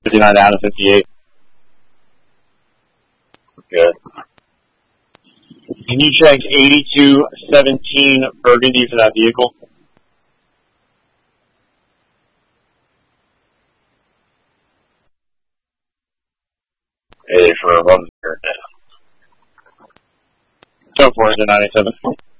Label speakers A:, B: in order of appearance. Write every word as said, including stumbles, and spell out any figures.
A: fifty-nine down to fifty-eight. Good. Can you check eighty-two seventeen Burgundy for that vehicle? A for a run. Go for it, the ninety-seven.